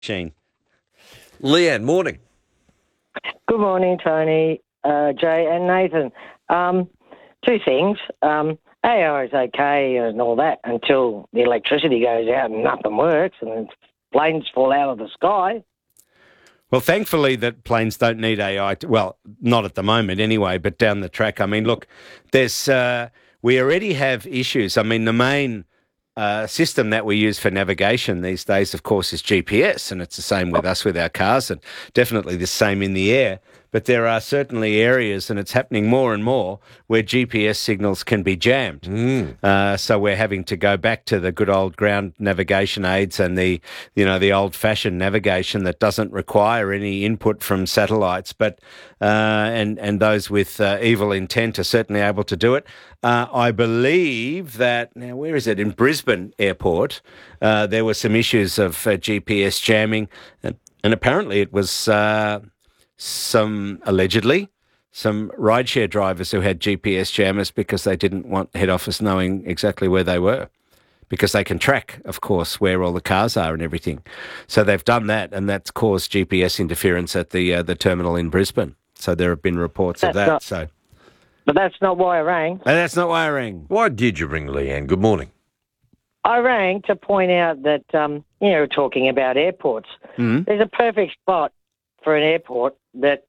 Shane. Leanne, morning. Good morning, Tony, Jay and Nathan. Two things. AI is okay and all that until the electricity goes out and nothing works and then planes fall out of the sky. Well, thankfully that planes don't need AI. Well, not at the moment anyway, but down the track. I mean, look, there's we already have issues. I mean, the main system that we use for navigation these days, of course, is GPS, and it's the same with us with our cars, and definitely the same in the air. But there are certainly areas, and it's happening more and more, where GPS signals can be jammed. So we're having to go back to the good old ground navigation aids and the old-fashioned navigation that doesn't require any input from satellites. But and those with evil intent are certainly able to do it. I believe that now, where is it? In Brisbane Airport, there were some issues of GPS jamming, and apparently it was. Some rideshare drivers who had GPS jammers because they didn't want head office knowing exactly where they were, because they can track, of course, where all the cars are and everything. So they've done that, and that's caused GPS interference at the terminal in Brisbane. So there have been reports of that. But that's not why I rang. And that's not why I rang. Why did you ring, Leanne? Good morning. I rang to point out that, talking about airports, there's a perfect spot for an airport that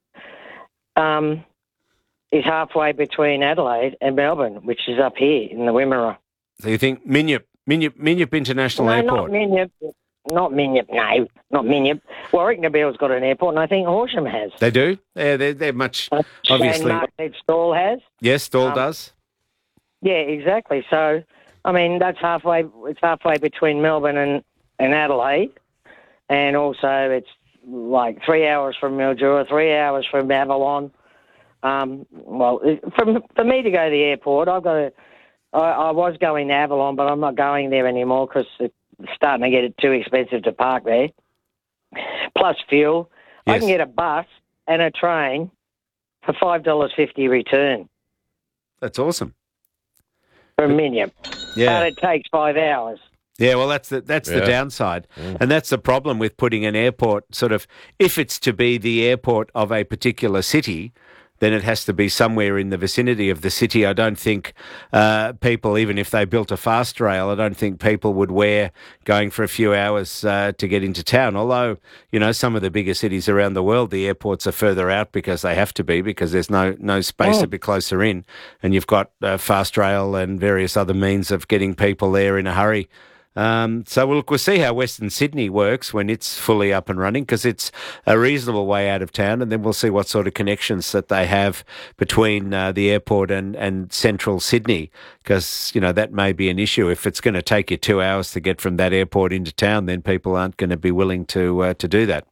is halfway between Adelaide and Melbourne, which is up here in the Wimmera. So you think Minyip International Airport? Not Minyip, no, not Minyip. Warwick Nabil's got an airport, and I think Horsham has. They do? Yeah, they're much, obviously. Shane Market Stall has. Yes, Stall does. Yeah, exactly. So, I mean, it's halfway between Melbourne and Adelaide, and also it's like 3 hours from Mildura, 3 hours from Avalon. For me to go to the airport, I was going to Avalon, but I'm not going there anymore because it's starting to get too expensive to park there. Plus fuel. Yes. I can get a bus and a train for $5.50 return. That's awesome. From Minyip. Yeah. But it takes 5 hours. Yeah, well, that's the downside. And that's the problem with putting an airport sort of, if it's to be the airport of a particular city, then it has to be somewhere in the vicinity of the city. I don't think people, even if they built a fast rail, I don't think people would wear going for a few hours to get into town. Although, some of the bigger cities around the world, the airports are further out because they have to be, because there's no space a bit closer in. And you've got fast rail and various other means of getting people there in a hurry. So we'll see how Western Sydney works when it's fully up and running, because it's a reasonable way out of town, and then we'll see what sort of connections that they have between the airport and central Sydney, because, that may be an issue. If it's going to take you 2 hours to get from that airport into town, then people aren't going to be willing to do that.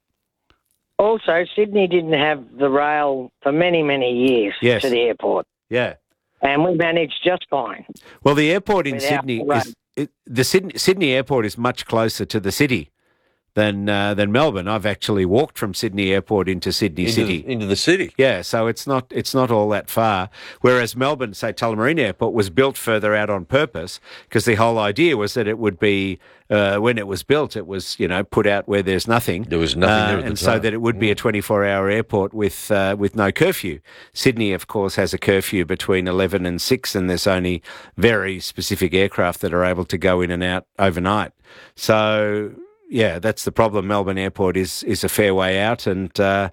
Also, Sydney didn't have the rail for many, many years to the airport. Yeah. And we managed just fine. Well, the airport in Sydney the Sydney airport is much closer to the city than Melbourne. I've actually walked from Sydney Airport into Sydney City. Into the city? Yeah, so it's not all that far. Whereas Melbourne, say Tullamarine Airport, was built further out on purpose, because the whole idea was that it would be, when it was built, it was, put out where there's nothing. There was nothing there at the time. So that it would be a 24-hour airport with no curfew. Sydney, of course, has a curfew between 11 and 6, and there's only very specific aircraft that are able to go in and out overnight. So... yeah, that's the problem. Melbourne Airport is a fair way out, and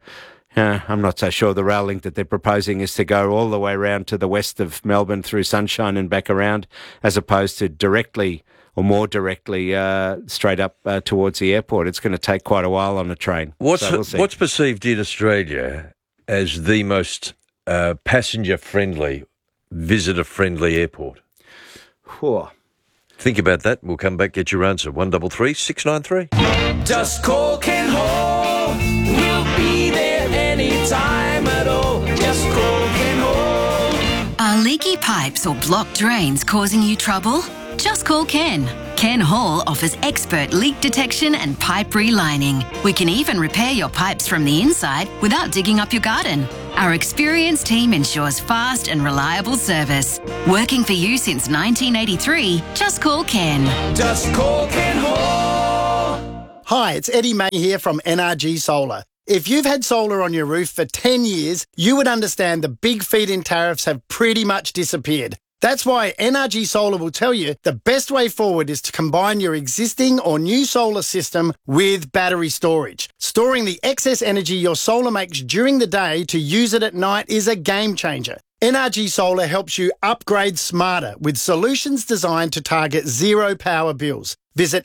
I'm not so sure the rail link that they're proposing is to go all the way around to the west of Melbourne through Sunshine and back around, as opposed to directly or more directly straight up towards the airport. It's going to take quite a while on a train. What's perceived in Australia as the most passenger-friendly, visitor-friendly airport? Whew. Think about that. We'll come back, get your answer. 133 693. Just call Ken Hall. We'll be there anytime at all. Just call Ken Hall. Are leaky pipes or blocked drains causing you trouble? Just call Ken. Ken Hall offers expert leak detection and pipe relining. We can even repair your pipes from the inside without digging up your garden. Our experienced team ensures fast and reliable service. Working for you since 1983, just call Ken. Just call Ken Hall. Hi, it's Eddie May here from NRG Solar. If you've had solar on your roof for 10 years, you would understand the big feed-in tariffs have pretty much disappeared. That's why NRG Solar will tell you the best way forward is to combine your existing or new solar system with battery storage. Storing the excess energy your solar makes during the day to use it at night is a game changer. NRG Solar helps you upgrade smarter with solutions designed to target zero power bills. Visit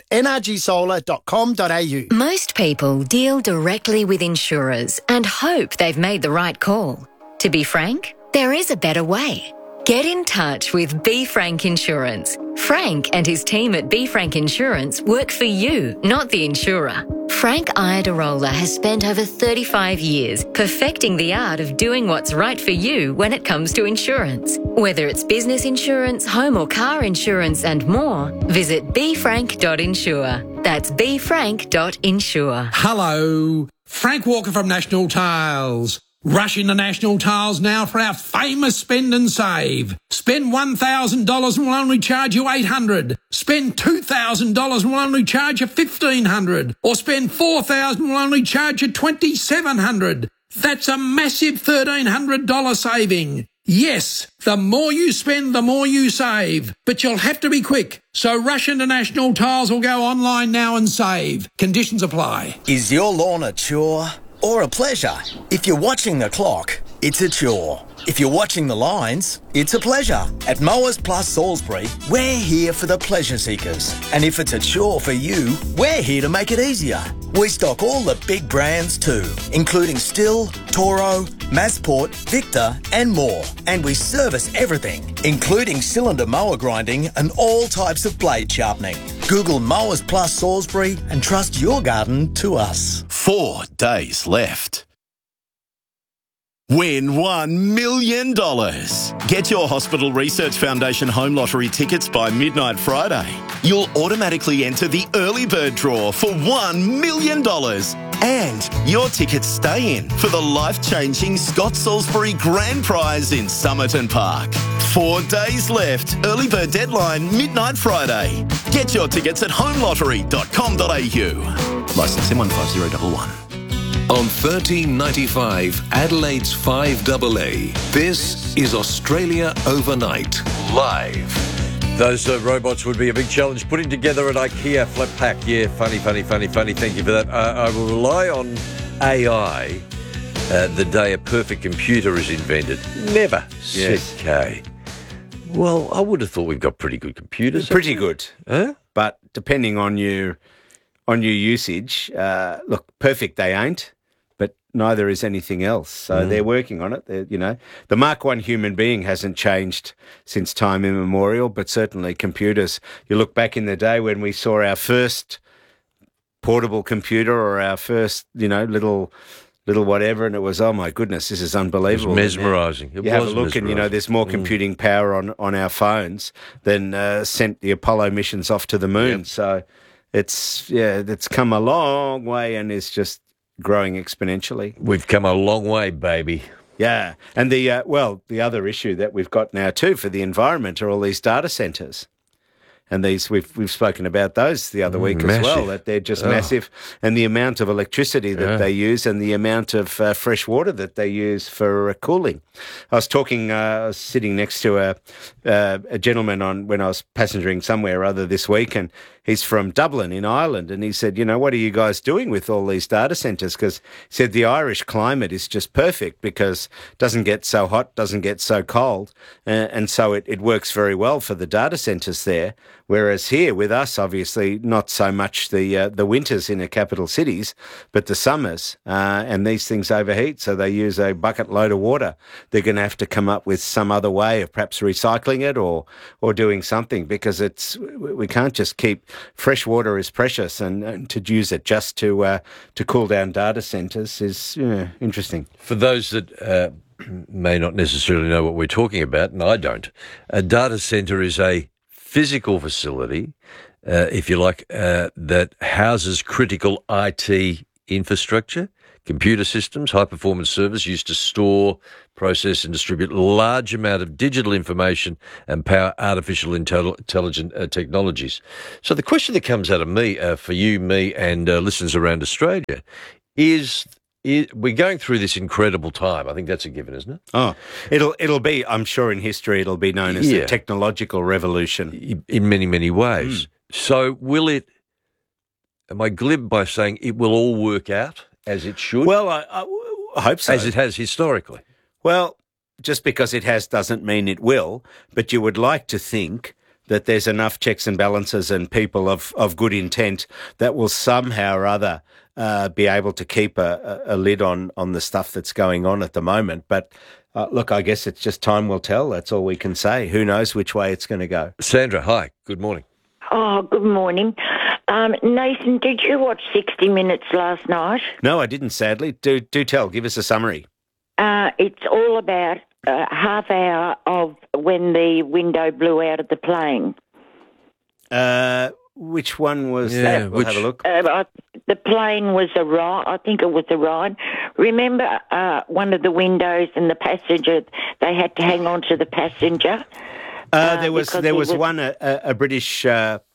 nrgsolar.com.au. Most people deal directly with insurers and hope they've made the right call. To be frank, there is a better way. Get in touch with B. Frank Insurance. Frank and his team at B. Frank Insurance work for you, not the insurer. Frank Iadarola has spent over 35 years perfecting the art of doing what's right for you when it comes to insurance. Whether it's business insurance, home or car insurance and more, visit bfrank.insure. That's bfrank.insure. Hello, Frank Walker from National Tiles. Rush into National Tiles now for our famous spend and save. Spend $1,000 and we'll only charge you $800. Spend $2,000 and we'll only charge you $1,500. Or spend $4,000 and we'll only charge you $2,700. That's a massive $1,300 saving. Yes, the more you spend, the more you save. But you'll have to be quick. So rush into National Tiles or go online now and save. Conditions apply. Is your lawn a chore or a pleasure? If you're watching the clock, it's a chore. If you're watching the lines, it's a pleasure. At Mowers Plus Salisbury, we're here for the pleasure seekers. And if it's a chore for you, we're here to make it easier. We stock all the big brands too, including Stihl, Toro, Massport, Victor and more. And we service everything, including cylinder mower grinding and all types of blade sharpening. Google Mowers Plus Salisbury and trust your garden to us. 4 days left. Win $1 million. Get your Hospital Research Foundation Home Lottery tickets by midnight Friday. You'll automatically enter the early bird draw for $1 million. And your tickets stay in for the life-changing Scott Salisbury Grand Prize in Somerton Park. 4 days left. Early bird deadline, midnight Friday. Get your tickets at homelottery.com.au. Licence M15011. On 1395 Adelaide's 5AA, this is Australia Overnight, live. Those robots would be a big challenge. Putting together an IKEA flat pack. Yeah, funny. Thank you for that. I will rely on AI the day a perfect computer is invented. Never. Yes. Okay. Well, I would have thought we've got pretty good computers. Pretty good. Huh? But depending on your usage, look, perfect they ain't, but neither is anything else. So they're working on it. The Mark I human being hasn't changed since time immemorial, but certainly computers. You look back in the day when we saw our first portable computer or our first, little whatever, and it was, oh my goodness, this is unbelievable. It was mesmerising. You have a look and, there's more computing power on our phones than sent the Apollo missions off to the moon. Yep. So it's come a long way and is just growing exponentially. We've come a long way, baby. Yeah. And the other issue that we've got now too for the environment are all these data centres. And these we've spoken about those the other week as well, that they're just massive. And the amount of electricity that they use and the amount of fresh water that they use for cooling. I was sitting next to a gentleman when I was passengering somewhere or other this week, and he's from Dublin in Ireland, and he said, what are you guys doing with all these data centres? Because he said the Irish climate is just perfect because it doesn't get so hot, doesn't get so cold, and so it works very well for the data centres there. Whereas here with us, obviously, not so much the winters in the capital cities, but the summers, and these things overheat, so they use a bucket load of water. They're going to have to come up with some other way of perhaps recycling it or doing something, because we can't just keep fresh water is precious, and to use it just to cool down data centres is interesting. For those that may not necessarily know what we're talking about, and I don't, a data centre is a physical facility, if you like, that houses critical IT infrastructure, computer systems, high-performance servers used to store, process and distribute large amount of digital information and power artificial intelligent technologies. So the question that comes out of me, for you, me and listeners around Australia is we're going through this incredible time. I think that's a given, isn't it? Oh, it'll be, I'm sure in history, it'll be known as the technological revolution. In many, many ways. So will it, am I glib by saying it will all work out as it should? Well, I hope so. As it has historically. Well, just because it has doesn't mean it will, but you would like to think that there's enough checks and balances and people of good intent that will somehow or other be able to keep a lid on the stuff that's going on at the moment. But look, I guess it's just time will tell. That's all we can say. Who knows which way it's going to go. Sandra, hi. Good morning. Oh, good morning. Nathan, did you watch 60 Minutes last night? No, I didn't, sadly. Do tell. Give us a summary. It's all about half hour of when the window blew out of the plane. Which one was that? We'll have a look. The plane was Orion. I think it was Orion. Remember one of the windows and the passenger, they had to hang on to the passenger? There was one, a British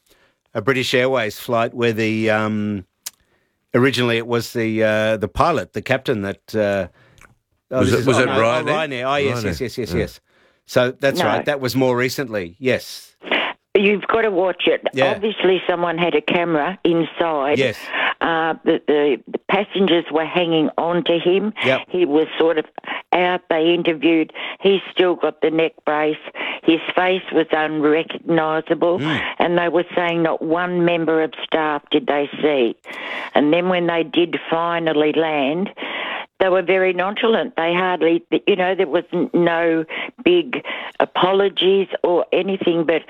Airways flight where the originally it was the pilot, the captain that was it Ryanair? Ryanair. Oh, yes. So that's right. That was more recently. Yes. You've got to watch it. Yeah. Obviously, someone had a camera inside. Yes. The passengers were hanging on to him. Yep. He was sort of out. They interviewed. He's still got the neck brace. His face was unrecognisable. And they were saying not one member of staff did they see. And then when they did finally land, they were very nonchalant. They hardly, there was no big apologies or anything, but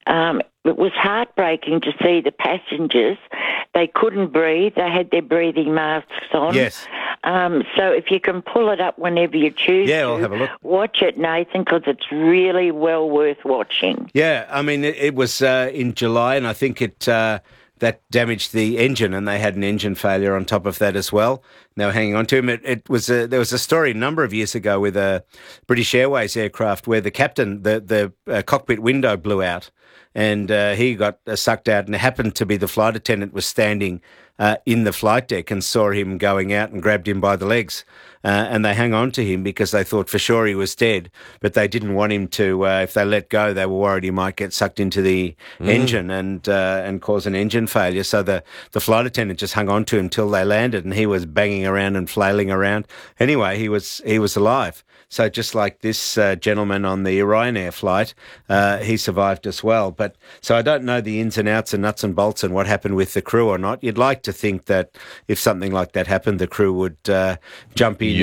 it was heartbreaking to see the passengers. They couldn't breathe. They had their breathing masks on. Yes. So if you can pull it up whenever you choose I'll have a look. Watch it, Nathan, because it's really well worth watching. Yeah, I mean, it was in July, and I think that damaged the engine, and they had an engine failure on top of that as well. They were hanging on to him. There was a story a number of years ago with a British Airways aircraft where the captain, the cockpit window blew out, and he got sucked out, and it happened to be the flight attendant was standing in the flight deck and saw him going out and grabbed him by the legs. And they hung on to him because they thought for sure he was dead, but they didn't want him to, if they let go, they were worried he might get sucked into the engine and cause an engine failure. So the flight attendant just hung on to him till they landed, and he was banging around and flailing around. Anyway, he was alive. So just like this gentleman on the Ryanair flight, he survived as well. But so I don't know the ins and outs and nuts and bolts and what happened with the crew or not. You'd like to think that if something like that happened, the crew would jump in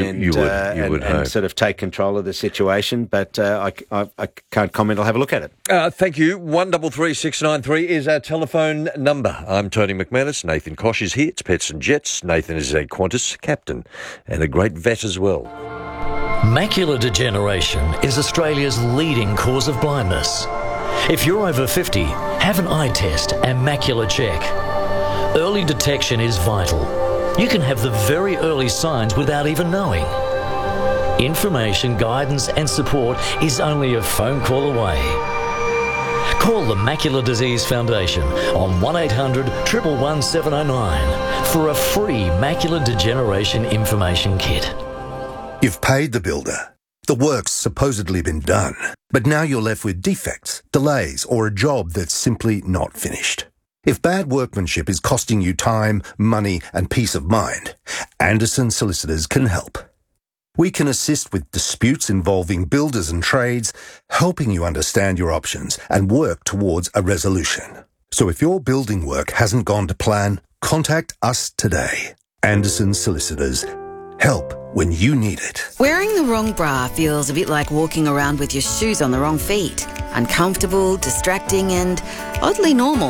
and sort of take control of the situation. But I can't comment. I'll have a look at it. Thank you. 133693 is our telephone number. I'm Tony McManus. Nathan Koch is here. It's Pets and Jets. Nathan is a Qantas captain and a great vet as well. Macular degeneration is Australia's leading cause of blindness. If you're over 50, have an eye test and macular check. Early detection is vital. You can have the very early signs without even knowing. Information, guidance and support is only a phone call away. Call the Macular Disease Foundation on 1800 111 709 for a free macular degeneration information kit. You've paid the builder. The work's supposedly been done, but now you're left with defects, delays, or a job that's simply not finished. If bad workmanship is costing you time, money, and peace of mind, Anderson Solicitors can help. We can assist with disputes involving builders and trades, helping you understand your options and work towards a resolution. So if your building work hasn't gone to plan, contact us today. Anderson Solicitors. Help when you need it. Wearing the wrong bra feels a bit like walking around with your shoes on the wrong feet. Uncomfortable, distracting and oddly normal.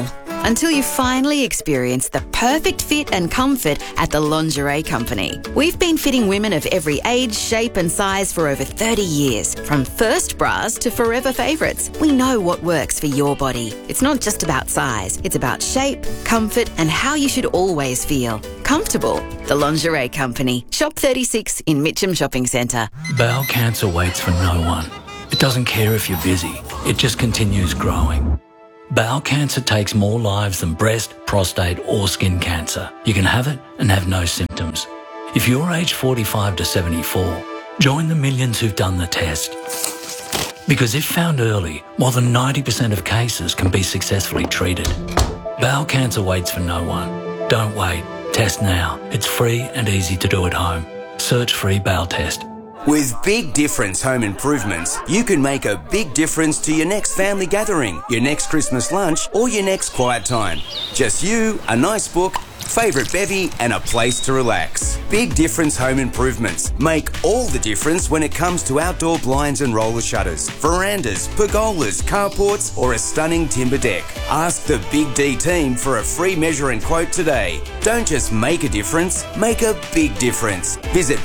until you finally experience the perfect fit and comfort at the Lingerie Company. We've been fitting women of every age, shape and size for over 30 years. From first bras to forever favourites, we know what works for your body. It's not just about size, it's about shape, comfort and how you should always feel. Comfortable. The Lingerie Company. Shop 36 in Mitcham Shopping Centre. Bowel cancer waits for no one. It doesn't care if you're busy. It just continues growing. Bowel cancer takes more lives than breast, prostate or skin cancer. You can have it and have no symptoms. If you're aged 45 to 74, join the millions who've done the test. Because if found early, more than 90% of cases can be successfully treated. Bowel cancer waits for no one. Don't wait. Test now. It's free and easy to do at home. Search free bowel test. With Big Difference Home Improvements, you can make a big difference to your next family gathering, your next Christmas lunch, or your next quiet time. Just you, a nice book, favourite bevy, and a place to relax. Big Difference Home Improvements make all the difference when it comes to outdoor blinds and roller shutters, verandas, pergolas, carports, or a stunning timber deck. Ask the Big D team for a free measure and quote today. Don't just make a difference, make a big difference. Visit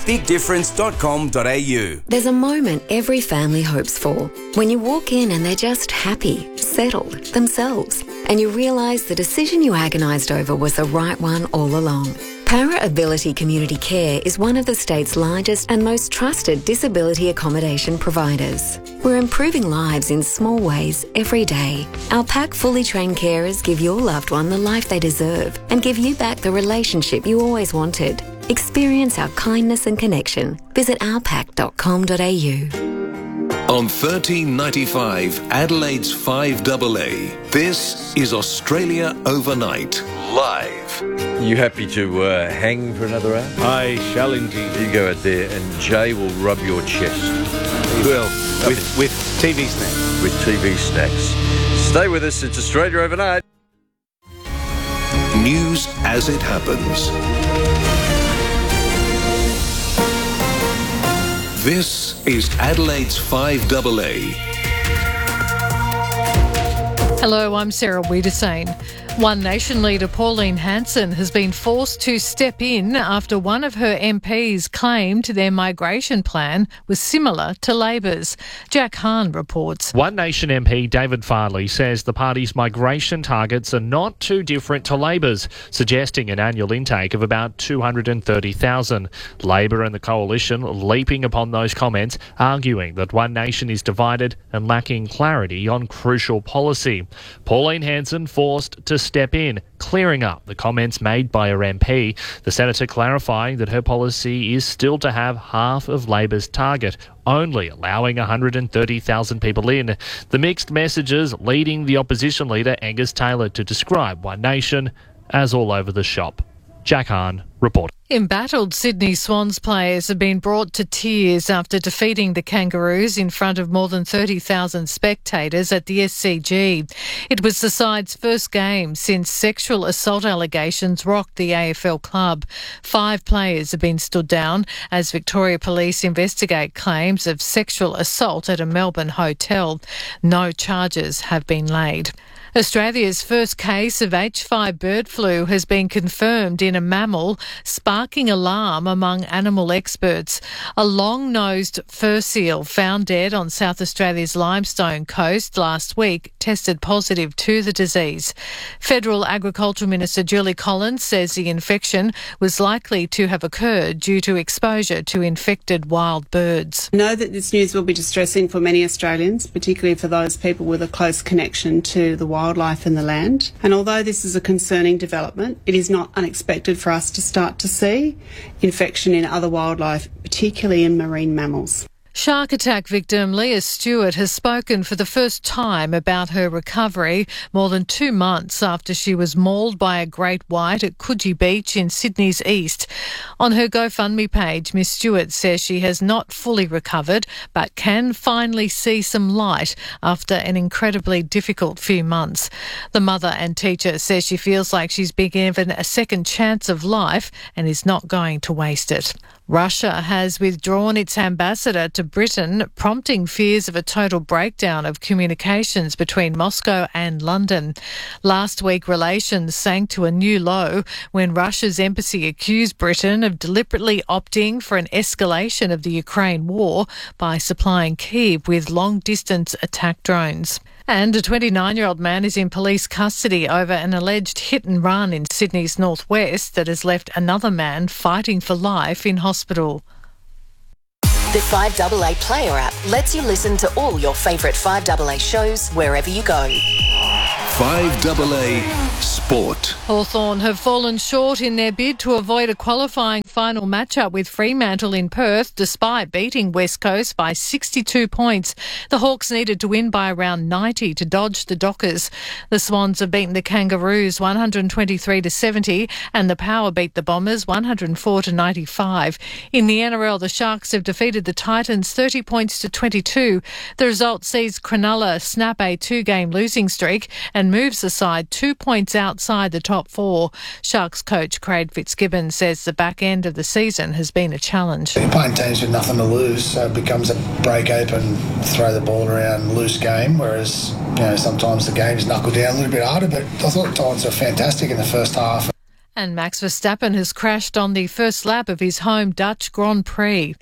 bigdifference.com.au. There's a moment every family hopes for. When you walk in and they're just happy, settled, themselves, and you realise the decision you agonised over was the right one all along. Para Ability Community Care is one of the state's largest and most trusted disability accommodation providers. We're improving lives in small ways every day. Our PAC fully trained carers give your loved one the life they deserve and give you back the relationship you always wanted. Experience our kindness and connection. Visit ourpac.com.au. On 1395 Adelaide's 5AA, this is Australia Overnight, live. You happy to hang for another hour? I shall indeed. You go out there and Jay will rub your chest. He will, with TV snacks. With TV snacks. Stay with us, it's Australia Overnight. News as it happens. This is Adelaide's 5AA. Hello, I'm Sarah Wiedersane. One Nation leader Pauline Hanson has been forced to step in after one of her MPs claimed their migration plan was similar to Labor's. Jack Hahn reports. One Nation MP David Farley says the party's migration targets are not too different to Labor's, suggesting an annual intake of about 230,000. Labor and the coalition leaping upon those comments, arguing that One Nation is divided and lacking clarity on crucial policy. Pauline Hanson forced to step in, clearing up the comments made by her MP, the senator clarifying that her policy is still to have half of Labor's target, only allowing 130,000 people in. The mixed messages leading the opposition leader Angus Taylor to describe One Nation as all over the shop. Jack Hahn, reporting. Embattled Sydney Swans players have been brought to tears after defeating the Kangaroos in front of more than 30,000 spectators at the SCG. It was the side's first game since sexual assault allegations rocked the AFL club. 5 players have been stood down as Victoria Police investigate claims of sexual assault at a Melbourne hotel. No charges have been laid. Australia's first case of H5 bird flu has been confirmed in a mammal, sparking alarm among animal experts. A long-nosed fur seal found dead on South Australia's Limestone coast last week tested positive to the disease. Federal Agriculture Minister Julie Collins says the infection was likely to have occurred due to exposure to infected wild birds. I know that this news will be distressing for many Australians, particularly for those people with a close connection to the wildlife and the land. And although this is a concerning development, it is not unexpected for us to start to see infection in other wildlife, particularly in marine mammals. Shark attack victim Leah Stewart has spoken for the first time about her recovery more than 2 months after she was mauled by a great white at Coogee Beach in Sydney's east. On her GoFundMe page, Miss Stewart says she has not fully recovered but can finally see some light after an incredibly difficult few months. The mother and teacher says she feels like she's been given a second chance of life and is not going to waste it. Russia has withdrawn its ambassador to Britain, prompting fears of a total breakdown of communications between Moscow and London. Last week, relations sank to a new low when Russia's embassy accused Britain of deliberately opting for an escalation of the Ukraine war by supplying Kyiv with long-distance attack drones. And a 29-year-old man is in police custody over an alleged hit-and-run in Sydney's northwest that has left another man fighting for life in hospital. The 5AA Player app lets you listen to all your favourite 5AA shows wherever you go. 5AA Sport. Hawthorn have fallen short in their bid to avoid a qualifying final matchup with Fremantle in Perth, despite beating West Coast by 62 points. The Hawks needed to win by around 90 to dodge the Dockers. The Swans have beaten the Kangaroos 123-70 and the Power beat the Bombers 104-95. In the NRL, the Sharks have defeated the Titans 30 points to 22. The result sees Cronulla snap a 2-game losing streak and moves the side 2 points outside the top four. Sharks coach Craig Fitzgibbon says the back end of the season has been a challenge. You're playing teams with nothing to lose, so it becomes a break open, throw the ball around, loose game, whereas sometimes the game's knuckled down a little bit harder, but I thought the Titans were fantastic in the first half. And Max Verstappen has crashed on the first lap of his home Dutch Grand Prix.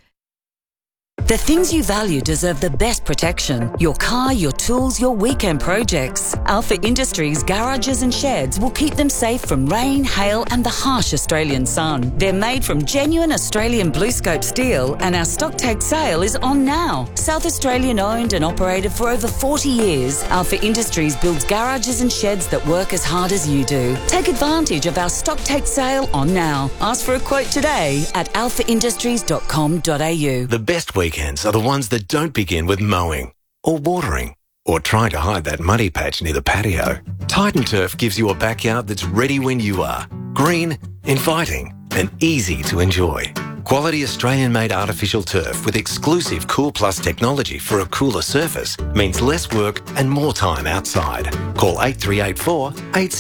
The things you value deserve the best protection. Your car, your tools, your weekend projects. Alpha Industries garages and sheds will keep them safe from rain, hail and the harsh Australian sun. They're made from genuine Australian BlueScope steel and our stock take sale is on now. South Australian owned and operated for over 40 years, Alpha Industries builds garages and sheds that work as hard as you do. Take advantage of our stock take sale on now. Ask for a quote today at alphaindustries.com.au. The best weekends are the ones that don't begin with mowing or watering or trying to hide that muddy patch near the patio. Titan Turf gives you a backyard that's ready when you are. Green, inviting and easy to enjoy. Quality Australian-made artificial turf with exclusive Cool Plus technology for a cooler surface means less work and more time outside. Call 8384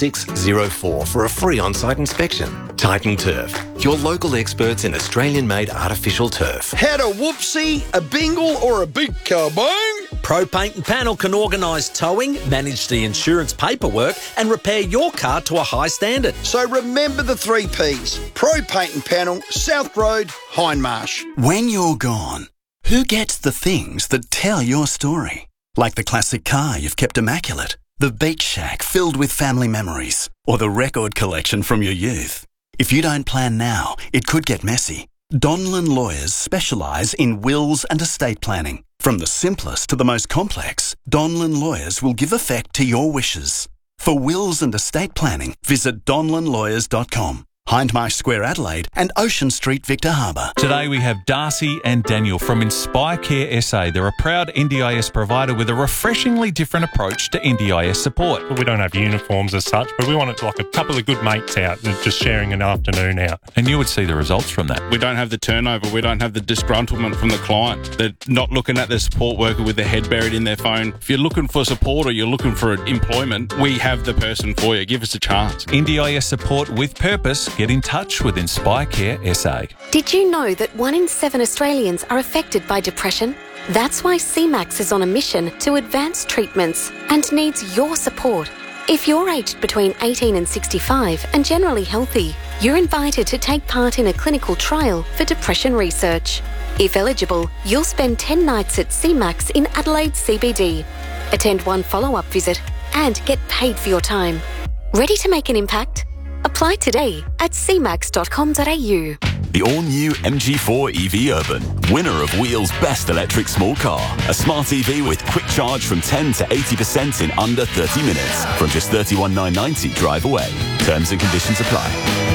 8604 for a free on-site inspection. Titan Turf, your local experts in Australian-made artificial turf. Had a whoopsie, a bingle or a big kabong? Pro Paint and Panel can organise towing, manage the insurance paperwork and repair your car to a high standard. So remember the 3 Ps. Pro Paint and Panel, South Road, Hindmarsh. When you're gone, who gets the things that tell your story? Like the classic car you've kept immaculate, the beach shack filled with family memories, or the record collection from your youth. If you don't plan now, it could get messy. Donlan Lawyers specialise in wills and estate planning. From the simplest to the most complex, Donlan Lawyers will give effect to your wishes. For wills and estate planning, visit donlanlawyers.com. Hindmarsh Square, Adelaide and Ocean Street, Victor Harbour. Today we have Darcy and Daniel from Inspire Care SA. They're a proud NDIS provider with a refreshingly different approach to NDIS support. We don't have uniforms as such, but we want it to like a couple of good mates out and just sharing an afternoon out. And you would see the results from that. We don't have the turnover. We don't have the disgruntlement from the client. They're not looking at the support worker with their head buried in their phone. If you're looking for support or you're looking for employment, we have the person for you. Give us a chance. NDIS support with purpose. Get in touch with Inspire Care SA. Did you know that 1 in 7 Australians are affected by depression? That's why CMAX is on a mission to advance treatments and needs your support. If you're aged between 18 and 65 and generally healthy, you're invited to take part in a clinical trial for depression research. If eligible, you'll spend 10 nights at CMAX in Adelaide CBD, attend 1 follow-up visit and get paid for your time. Ready to make an impact? Apply today at cmax.com.au. The all-new MG4 EV Urban, winner of Wheel's Best Electric Small Car. A smart EV with quick charge from 10 to 80% in under 30 minutes. From just $31,990 drive away. Terms and conditions apply.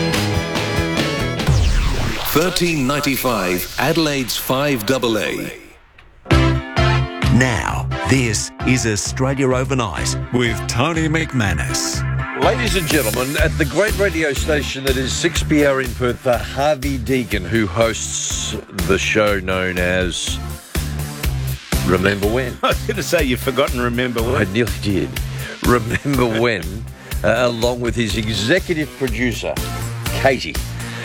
$13.95 Adelaide's 5AA. Now, this is Australia Overnight with Tony McManus. Ladies and gentlemen, at the great radio station that is 6PR in Perth, for Harvey Deegan, who hosts the show known as Remember When. I was going to say you've forgotten Remember When. I nearly did. Remember When, along with his executive producer, Katie.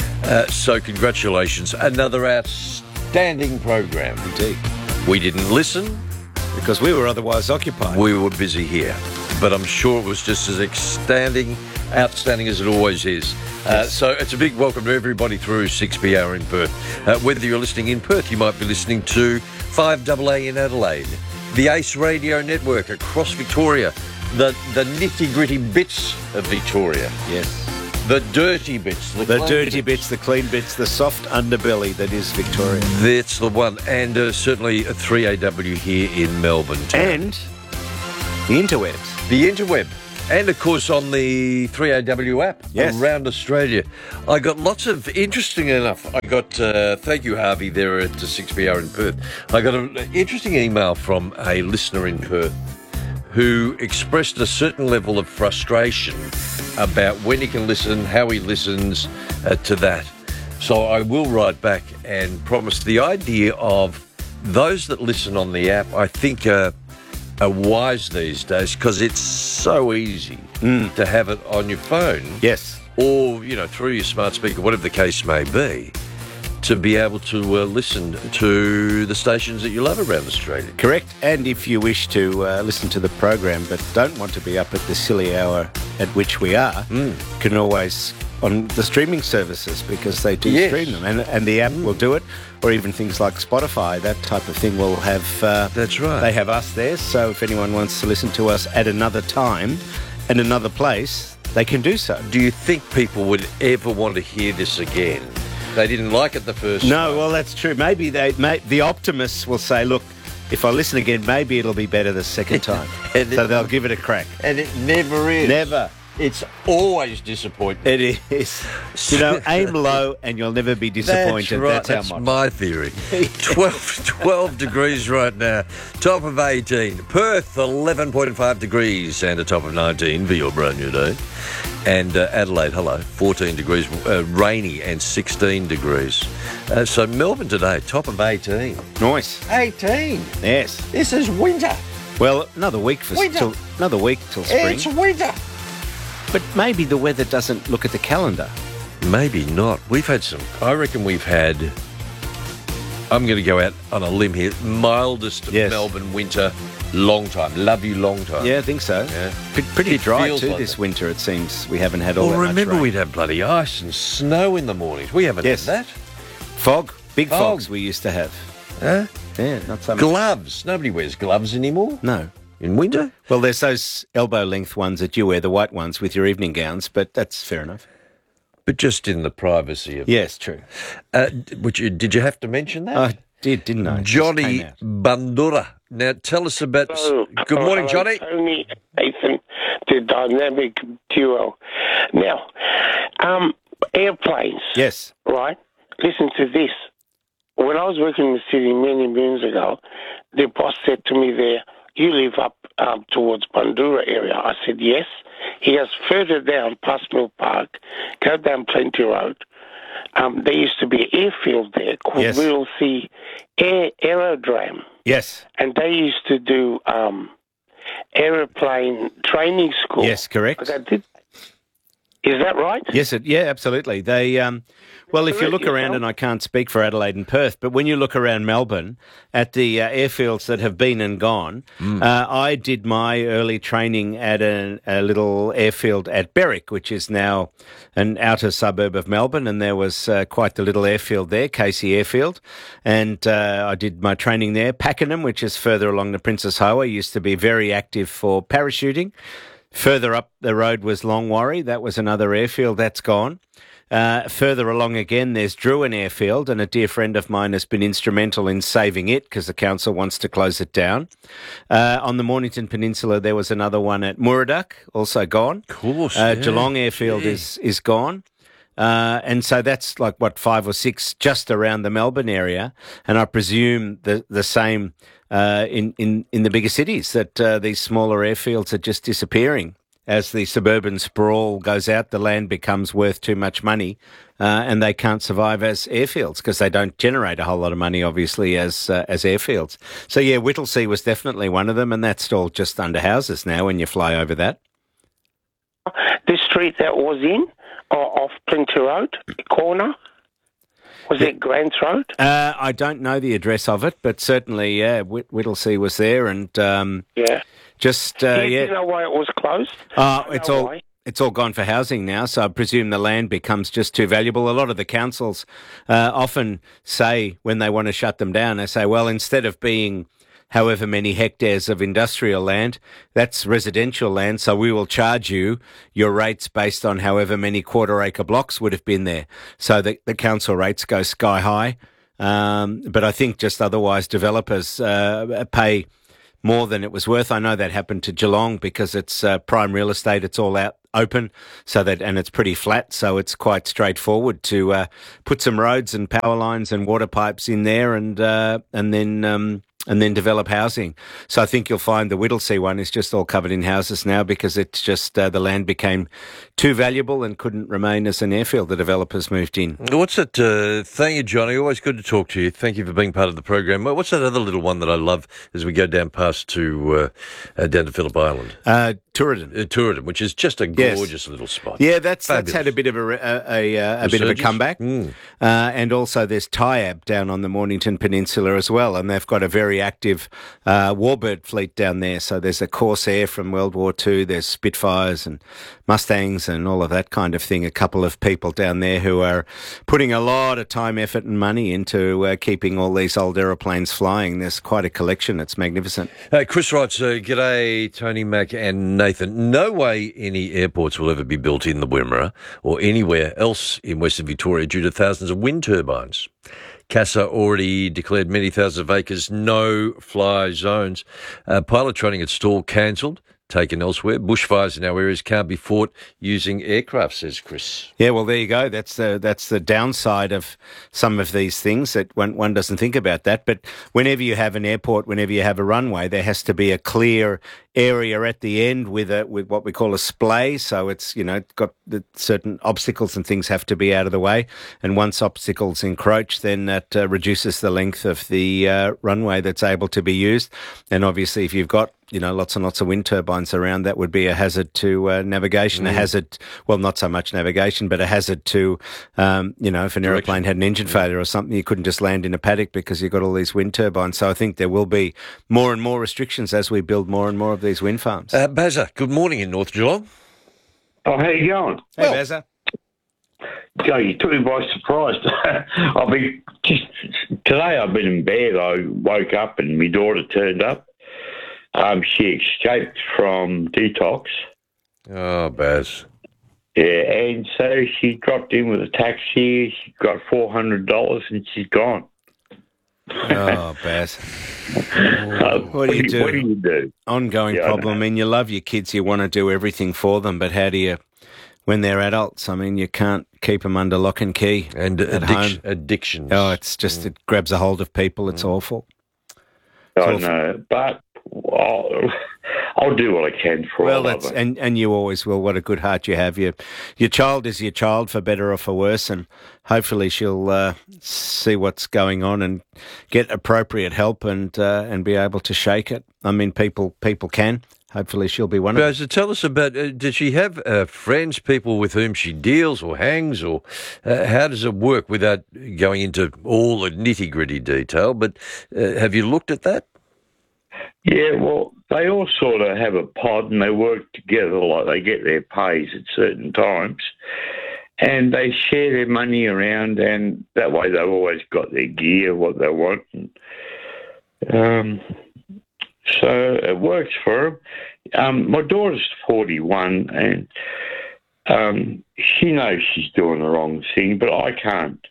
So congratulations. Another outstanding program. Indeed. We didn't listen. Because we were otherwise occupied. We were busy here. But I'm sure it was just as outstanding as it always is. Yes. So it's a big welcome to everybody through 6PR in Perth. Whether you're listening in Perth, you might be listening to 5AA in Adelaide, the Ace Radio Network across Victoria, the nitty-gritty bits of Victoria. Yes. The dirty bits. The dirty bits, the clean bits, the soft underbelly that is Victoria. That's the one. And certainly a 3AW here in Melbourne town. And the interwebs. The interweb. And, of course, on the 3AW app around Australia. I got lots of, interesting enough, I got, thank you, Harvey, there at 6PR in Perth. I got an interesting email from a listener in Perth who expressed a certain level of frustration about when he can listen, how he listens to that. So I will write back and promise the idea of those that listen on the app, I think are wise these days because it's so easy to have it on your phone. Yes. Or, through your smart speaker, whatever the case may be, to be able to listen to the stations that you love around Australia. Correct. And if you wish to listen to the program but don't want to be up at the silly hour at which we are, you can always on the streaming services because they do stream them. And the app will do it, or even things like Spotify, that type of thing will have... That's right. They have us there, so if anyone wants to listen to us at another time and another place, they can do so. Do you think people would ever want to hear this again? They didn't like it the first time. No, well, that's true. Maybe the optimists will say, look, if I listen again, maybe it'll be better the second time. So they'll give it a crack. And it never is. Never. It's always disappointing. It is. Aim low and you'll never be disappointed. That's right. That's That's my theory. 12 degrees right now. Top of 18. Perth, 11.5 degrees and a top of 19 for your brand new day. And Adelaide, 14 degrees, rainy and 16 degrees. So Melbourne today, top of 18. Nice. 18? Yes. This is winter. Well, another week till spring. It's winter. But maybe the weather doesn't look at the calendar. Maybe not. I reckon we've had, I'm going to go out on a limb here, mildest Melbourne winter, long time. Love you, long time. Yeah, I think so. Yeah. Pretty dry too like this that. winter, it seems. We haven't had all that much remember rain. we'd have bloody ice and snow in the mornings. We haven't had that. Fog. Big fogs we used to have. Huh? Yeah, not so much. Gloves. Nobody wears gloves anymore. No. In winter? Well, there's those elbow-length ones that you wear, the white ones with your evening gowns, but that's fair enough. But just in the privacy of... Yes, true. Did you have to mention that? I did, didn't I? Johnny Bandura. Now, tell us about... Good morning, Johnny. Tony, Nathan, the dynamic duo. Now, airplanes. Yes. Right? Listen to this. When I was working in the city many moons ago, the boss said to me there, you live up towards Bandura area. I said, yes. He goes, further down, past Mill Park, go down Plenty Road. There used to be an airfield there called We'll See Aerodrome. Yes. And they used to do aeroplane training school. Yes, correct. Is that right? Yes, absolutely. They, well, if you look around, and I can't speak for Adelaide and Perth, but when you look around Melbourne at the airfields that have been and gone, I did my early training at a little airfield at Berwick, which is now an outer suburb of Melbourne, and there was quite the little airfield there, Casey Airfield, and I did my training there. Pakenham, which is further along the Princess Highway, used to be very active for parachuting. Further up the road was Longwarry. That was another airfield. That's gone. Further along again, there's Druin Airfield, and a dear friend of mine has been instrumental in saving it because the council wants to close it down. On the Mornington Peninsula, there was another one at Muraduck, also gone. Of course. Geelong Airfield is gone. And so that's like, 5 or 6 just around the Melbourne area. And I presume the same in the bigger cities, that these smaller airfields are just disappearing. as the suburban sprawl goes out, the land becomes worth too much money, and they can't survive as airfields because they don't generate a whole lot of money, obviously, as airfields. So, yeah, Whittlesea was definitely one of them, and that's all just under houses now when you fly over that. The street that was in, off Plenty Road, corner, was it Grants Road? I don't know the address of it, but certainly, yeah, Whittlesea was there, and just Do you know why it was closed? It's all gone for housing now, so I presume the land becomes just too valuable. A lot of the councils often say when they want to shut them down, they say, well, instead of being however many hectares of industrial land, that's residential land, so we will charge you your rates based on however many quarter-acre blocks would have been there. So the council rates go sky high. But I think just otherwise developers pay more than it was worth. I know that happened to Geelong because it's prime real estate. It's all out open, and it's pretty flat, so it's quite straightforward to put some roads and power lines and water pipes in there, and then develop housing. So I think you'll find the Whittlesea one is just all covered in houses now because it's just the land became too valuable and couldn't remain as an airfield. The developers moved in. What's that? Thank you, Johnny. Always good to talk to you. Thank you for being part of the program. What's that other little one that I love as we go down past to down to Phillip Island? Tooradin. Tooradin, which is just a gorgeous little spot. Yeah, that's had a bit of a bit of a comeback. And also there's Tyab down on the Mornington Peninsula as well, and they've got a very active warbird fleet down there. So there's a Corsair from World War II, there's Spitfires and Mustangs and all of that kind of thing. A couple of people down there who are putting a lot of time, effort and money into keeping all these old aeroplanes flying. There's quite a collection. It's magnificent. Chris writes, g'day, Tony, Mac and Nathan. No way any airports will ever be built in the Wimmera or anywhere else in Western Victoria due to thousands of wind turbines. CASA already declared many thousands of acres no-fly zones. Pilot training at Stawell cancelled, taken elsewhere. Bushfires in our areas can't be fought using aircraft, says Chris. Yeah, well, there you go. That's the downside of some of these things, that one doesn't think about that. But whenever you have an airport, whenever you have a runway, there has to be a clear area at the end with what we call a splay. So it's, got the certain obstacles and things have to be out of the way. And once obstacles encroach, then that reduces the length of the runway that's able to be used. And obviously, if you've got lots and lots of wind turbines around, that would be a hazard to navigation, a hazard, well, not so much navigation, but a hazard to, if an aeroplane had an engine failure or something, you couldn't just land in a paddock because you've got all these wind turbines. So I think there will be more and more restrictions as we build more and more of these wind farms. Bazza, good morning in North Geelong. Oh, how you going? Hey, Bazza. Joe, you took me by surprise. Today I've been in bed. I woke up and my daughter turned up. She escaped from detox. Oh, Baz. Yeah, and so she dropped in with a taxi. She got $400 and she's gone. Oh, Baz. What do you do? What do you do? Ongoing problem. I mean, you love your kids. You want to do everything for them, but how do you, when they're adults, I mean, you can't keep them under lock and key and at home. Addictions. Oh, it's just, it grabs a hold of people. It's awful. I know, but I'll do what I can for all of them. And you always will. What a good heart you have. Your child is your child, for better or for worse, and hopefully she'll see what's going on and get appropriate help and be able to shake it. I mean, people can. Hopefully she'll be one of them. Tell us about, does she have friends, people with whom she deals or hangs, or how does it work, without going into all the nitty-gritty detail? But have you looked at that? Yeah, well, they all sort of have a pod and they work together, like they get their pays at certain times and they share their money around, and that way they've always got their gear, what they want. And, so it works for them. My daughter's 41 and she knows she's doing the wrong thing, but I can't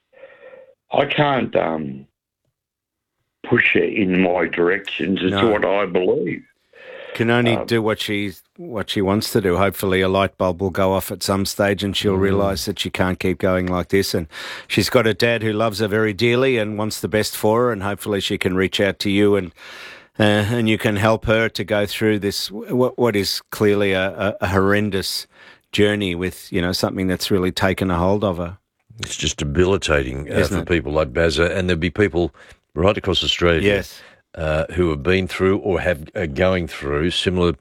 push her in my directions as to what I believe. Can only do what she wants to do. Hopefully a light bulb will go off at some stage and she'll realise that she can't keep going like this. And she's got a dad who loves her very dearly and wants the best for her, and hopefully she can reach out to you and and you can help her to go through this, what is clearly a horrendous journey with, something that's really taken a hold of her. It's just debilitating for people like Bazza, and there'll be people right across Australia who have been through or are going through similar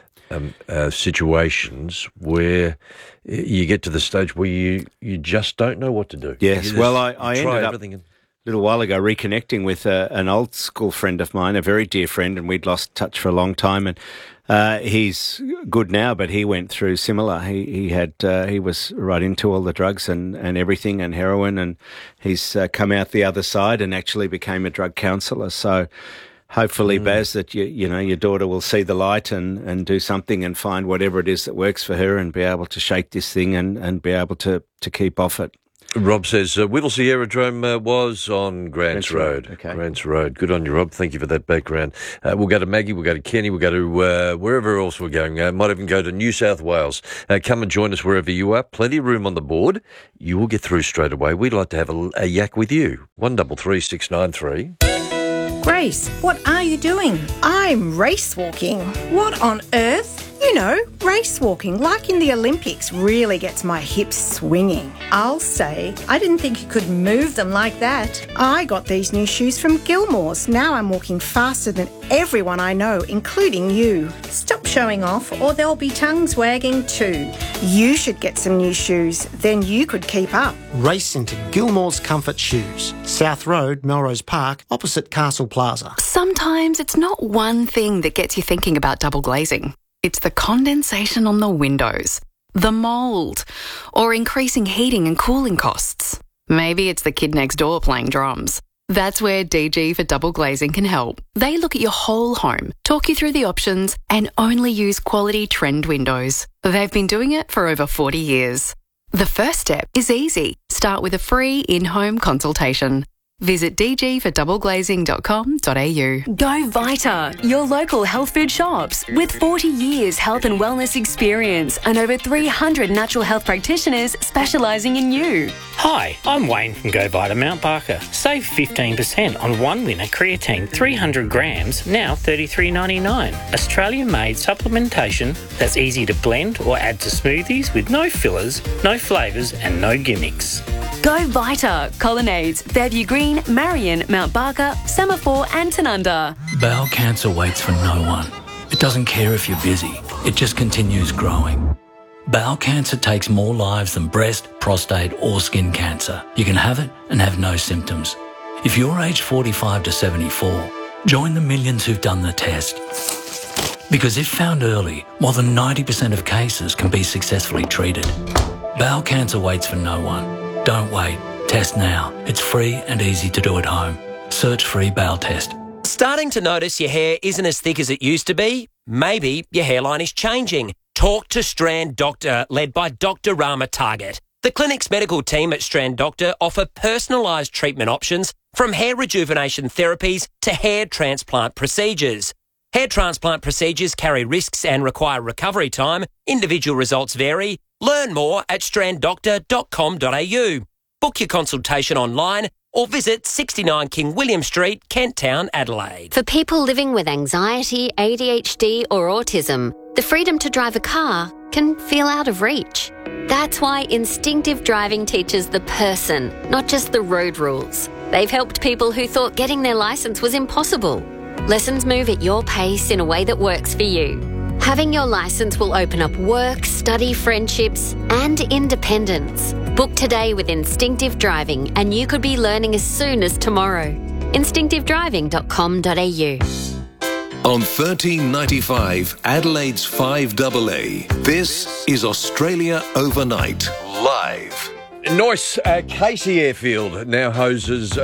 situations where you get to the stage where you just don't know what to do. Yes, well, I ended up a little while ago reconnecting with an old school friend of mine, a very dear friend, and we'd lost touch for a long time, and he's good now, but he went through similar. He was right into all the drugs and everything and heroin, and he's come out the other side and actually became a drug counsellor. So hopefully, Baz, that your daughter will see the light and do something and find whatever it is that works for her and be able to shake this thing and be able to keep off it. Rob says Whittlesea Aerodrome was on Grants Road. Okay. Grants Road. Good on you, Rob. Thank you for that background. We'll go to Maggie, we'll go to Kenny, we'll go to wherever else we're going. Might even go to New South Wales. Come and join us wherever you are. Plenty of room on the board. You will get through straight away. We'd like to have a yak with you. 133 693. Grace, what are you doing? I'm race walking. What on earth? Race walking, like in the Olympics, really gets my hips swinging. I'll say, I didn't think you could move them like that. I got these new shoes from Gilmore's. Now I'm walking faster than everyone I know, including you. Stop showing off or there'll be tongues wagging too. You should get some new shoes, then you could keep up. Race into Gilmore's Comfort Shoes, South Road, Melrose Park, opposite Castle Plaza. Sometimes it's not one thing that gets you thinking about double glazing. It's the condensation on the windows, the mould, or increasing heating and cooling costs. Maybe it's the kid next door playing drums. That's where DG for Double Glazing can help. They look at your whole home, talk you through the options, and only use quality trend windows. They've been doing it for over 40 years. The first step is easy. Start with a free in-home consultation. Visit dgfordoubleglazing.com.au. Go Vita, your local health food shops. With 40 years health and wellness experience and over 300 natural health practitioners specialising in you. Hi, I'm Wayne from Go Vita Mount Barker. Save 15% on one winner creatine 300 grams, now $33.99. Australian-made supplementation that's easy to blend or add to smoothies with no fillers, no flavours and no gimmicks. Go Vita, Colonnades, Fairview Green, Marion, Mount Barker, Semaphore and Tanunda. Bowel cancer waits for no one. It doesn't care if you're busy. It just continues growing. Bowel cancer takes more lives than breast, prostate or skin cancer. You can have it and have no symptoms. If you're aged 45 to 74, join the millions who've done the test. Because if found early, more than 90% of cases can be successfully treated. Bowel cancer waits for no one. Don't wait. Test now. It's free and easy to do at home. Search free bowel test. Starting to notice your hair isn't as thick as it used to be? Maybe your hairline is changing. Talk to Strand Doctor, led by Dr. Rama Target. The clinic's medical team at Strand Doctor offer personalised treatment options from hair rejuvenation therapies to hair transplant procedures. Hair transplant procedures carry risks and require recovery time. Individual results vary. Learn more at stranddoctor.com.au. Book your consultation online or visit 69 King William Street, Kent Town, Adelaide. For people living with anxiety, ADHD or autism, the freedom to drive a car can feel out of reach. That's why Instinctive Driving teaches the person, not just the road rules. They've helped people who thought getting their licence was impossible. Lessons move at your pace in a way that works for you. Having your licence will open up work, study, friendships and independence. Book today with Instinctive Driving and you could be learning as soon as tomorrow. instinctivedriving.com.au. On 1395 Adelaide's 5AA, this is Australia Overnight, live. Nice. Casey Airfield now houses,